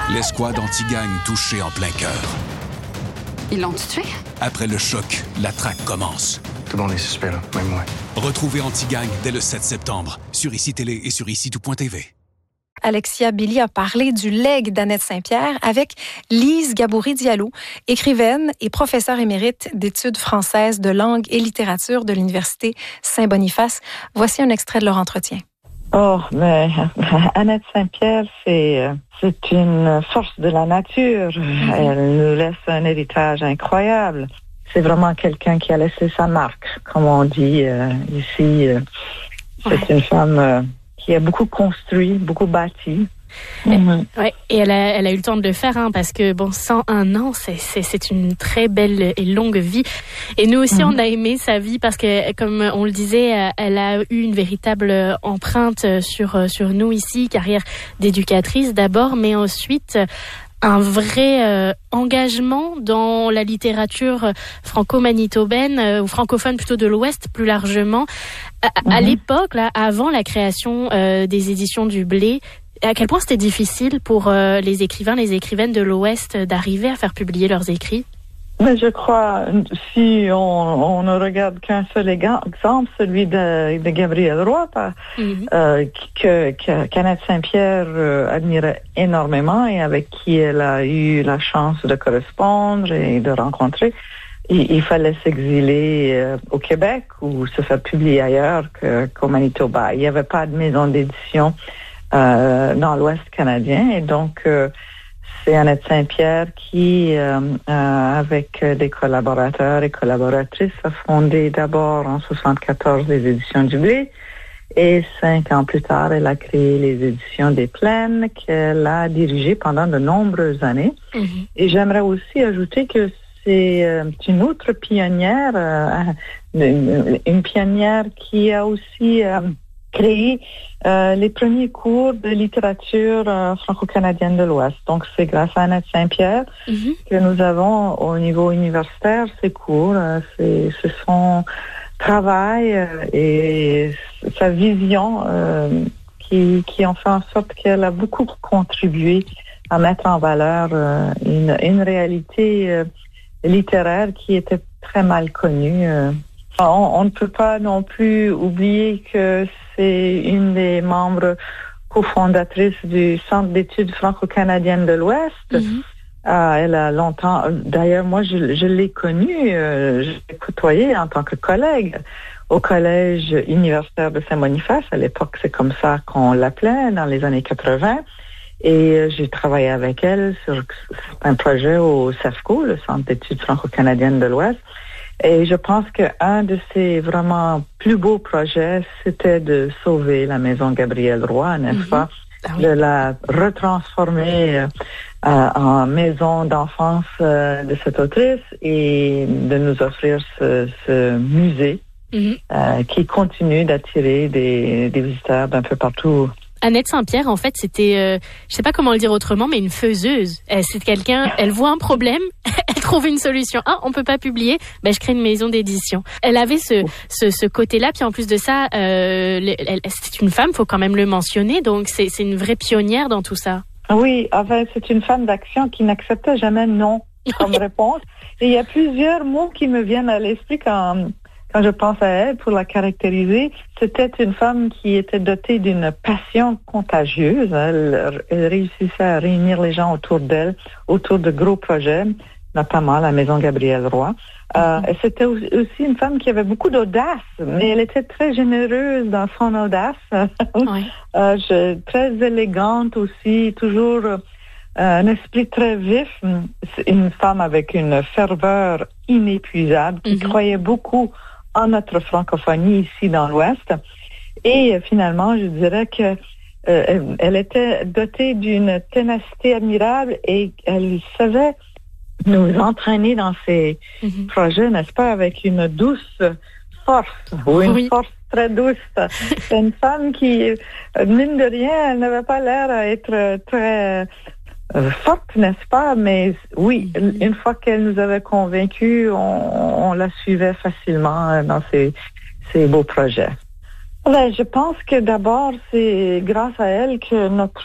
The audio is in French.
L'escouade anti-gang touchée en plein cœur. Ils l'ont tué? Après le choc, la traque commence. Tout le monde est suspect, là, même moi. Retrouvez Anti-Gang dès le 7 septembre sur ICI Télé et sur ICI-tout.tv. Alexia Billy a parlé du legs d'Annette Saint-Pierre avec Lise Gaboury-Diallo, écrivaine et professeure émérite d'études françaises de langue et littérature de l'Université Saint-Boniface. Voici un extrait de leur entretien. Oh, mais Annette Saint-Pierre, c'est une force de la nature. Elle nous laisse un héritage incroyable. C'est vraiment quelqu'un qui a laissé sa marque, comme on dit ici. C'est une femme qui a beaucoup construit, beaucoup bâti. Ouais, et elle a eu le temps de le faire, parce que 101 ans, c'est une très belle et longue vie. Et nous aussi, on a aimé sa vie parce que, comme on le disait, elle a eu une véritable empreinte sur nous ici, carrière d'éducatrice d'abord, mais ensuite un vrai engagement dans la littérature franco-manitobaine ou francophone plutôt de l'Ouest plus largement. À l'époque, là, avant la création des éditions du Blé, à quel point c'était difficile pour les écrivains, les écrivaines de l'Ouest d'arriver à faire publier leurs écrits? Mais je crois, si on ne regarde qu'un seul exemple, celui de Gabriel Roy, qu'Annette Saint-Pierre admirait énormément et avec qui elle a eu la chance de correspondre et de rencontrer, il fallait s'exiler au Québec ou se faire publier ailleurs qu'au Manitoba. Il n'y avait pas de maison d'édition dans l'Ouest canadien et donc c'est Annette Saint-Pierre qui, avec des collaborateurs et collaboratrices, a fondé d'abord en 1974 les éditions du Blé et 5 ans plus tard, elle a créé les éditions des Plaines qu'elle a dirigées pendant de nombreuses années. Et j'aimerais aussi ajouter que c'est une autre pionnière, une pionnière qui a aussi créé les premiers cours de littérature franco-canadienne de l'Ouest. Donc, c'est grâce à Annette Saint-Pierre que nous avons au niveau universitaire ces cours. C'est son travail et sa vision qui ont fait en sorte qu'elle a beaucoup contribué à mettre en valeur une réalité littéraire qui était très mal connue. On ne peut pas non plus oublier que c'est une des membres cofondatrices du Centre d'études franco-canadiennes de l'Ouest. Elle a longtemps... D'ailleurs, moi, je l'ai connue, je l'ai côtoyée en tant que collègue au Collège universitaire de Saint-Boniface. À l'époque, c'est comme ça qu'on l'appelait, dans les années 80. Et j'ai travaillé avec elle sur certains projets au CEFCO, le Centre d'études franco-canadiennes de l'Ouest. Et je pense qu'un de ses vraiment plus beaux projets, c'était de sauver la maison Gabriel Roy, n'est-ce pas? De la retransformer en maison d'enfance de cette autrice et de nous offrir ce musée qui continue d'attirer des visiteurs d'un peu partout. Annette Saint-Pierre, en fait, c'était, je sais pas comment le dire autrement, mais une faiseuse. C'est quelqu'un, elle voit un problème, elle trouve une solution. On peut pas publier, je crée une maison d'édition. Elle avait ce côté-là, puis en plus de ça, c'est une femme, faut quand même le mentionner, donc c'est une vraie pionnière dans tout ça. Oui, enfin, c'est une femme d'action qui n'acceptait jamais non comme réponse. Et il y a plusieurs mots qui me viennent à l'esprit quand je pense à elle, pour la caractériser. C'était une femme qui était dotée d'une passion contagieuse. Elle réussissait à réunir les gens autour d'elle, autour de gros projets, notamment la Maison Gabriel Roy. C'était aussi une femme qui avait beaucoup d'audace, mais elle était très généreuse dans son audace. Très élégante aussi, toujours un esprit très vif. Une femme avec une ferveur inépuisable, qui croyait beaucoup en notre francophonie ici dans l'Ouest. Et finalement, je dirais que elle était dotée d'une ténacité admirable et elle savait nous entraîner dans ses projets, n'est-ce pas, avec une douce force, une force très douce. C'est une femme qui, mine de rien, elle n'avait pas l'air à être très forte, n'est-ce pas? Mais oui, une fois qu'elle nous avait convaincus, on la suivait facilement dans ses beaux projets. Je pense que d'abord, c'est grâce à elle que notre